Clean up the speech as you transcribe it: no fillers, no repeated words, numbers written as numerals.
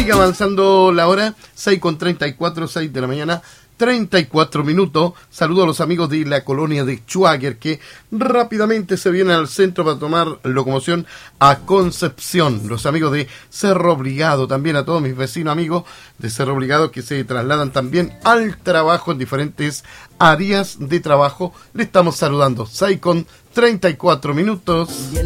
Sigue avanzando la hora, 6:34, 6 de la mañana, 34 minutos. Saludo a los amigos de la colonia de Schwager que rápidamente se vienen al centro para tomar locomoción a Concepción. Los amigos de Cerro Obligado, también a todos mis vecinos amigos de Cerro Obligado que se trasladan también al trabajo en diferentes áreas de trabajo. Le estamos saludando, 6:34 minutos.